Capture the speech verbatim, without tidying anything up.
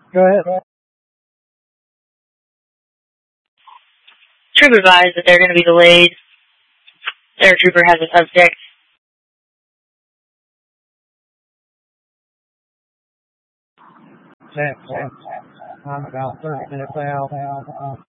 Go ahead. Troop advised that they're going to be delayed. Their trooper has a subject. Check, check. I'm about thirty minutes out.